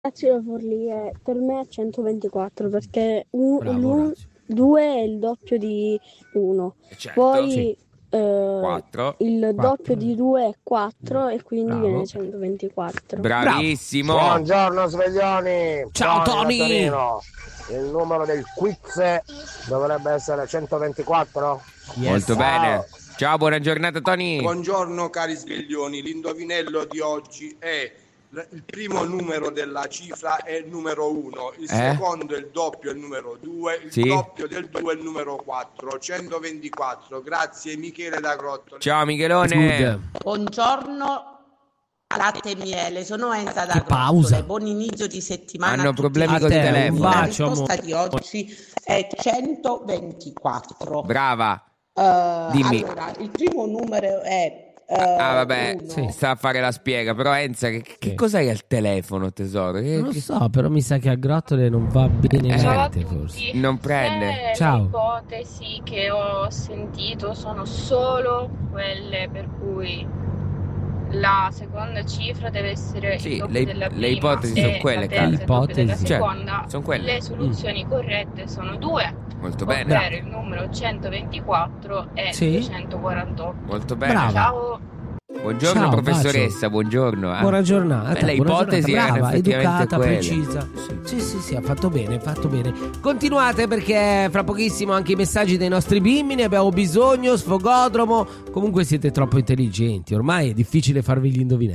Orazio Forlì per me è 124 perché Bravo, Orazio. 2 è il doppio di 1, Certo. poi 4. il Quattro. doppio di 2 è 4 e quindi Bravo. viene 124. Bravissimo. Buongiorno sveglioni. Ciao, Tony. Da Torino. Il numero del quiz dovrebbe essere 124. Molto bene. Ciao, buona giornata Tony. Buongiorno cari sveglioni, l'indovinello di oggi è il primo numero della cifra è il numero 1, il secondo è il doppio è il numero 2, il doppio del 2 è il numero 4, 124. Grazie Michele da Grottole. Ciao Michelone. Buongiorno latte e miele, sono Enza da Che pausa. Grottole. Buon inizio di settimana. Hanno a tutti. problemi col te, un telefono. La bacio, risposta di oggi è 124. Brava. Dimmi. Allora, il primo numero è vabbè, uno. sta a fare la spiega. Però Enza, che cos'hai al telefono, tesoro? Non lo so, però mi sa che a Grottole non va bene Ciao a niente, tutti. forse. Non prende. Ciao. Le ipotesi che ho sentito sono solo quelle per cui la seconda cifra deve essere Sì, il doppio le della prima ipotesi e sono quelle, la terza il doppio Ipotesi. della Certo, seconda. sono quelle. Le soluzioni corrette sono due, Molto bene. ovvero il numero 124 e Sì. 248. Molto bene. Brava. Ciao. Buongiorno Ciao, professoressa, buongiorno. Buona giornata. Le buona ipotesi giornata. erano Brava, effettivamente educata, quelle. precisa. Sì, ha fatto bene, Continuate perché fra pochissimo anche i messaggi dei nostri bimbi, ne abbiamo bisogno, sfogodromo. Comunque siete troppo intelligenti, ormai è difficile farvi gli indovinelli.